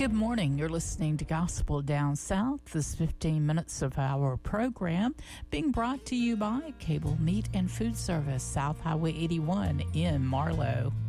Good morning. You're listening to Gospel Down South. This 15 minutes of our program being brought to you by Cable Meat and Food Service, South Highway 81 in Marlow.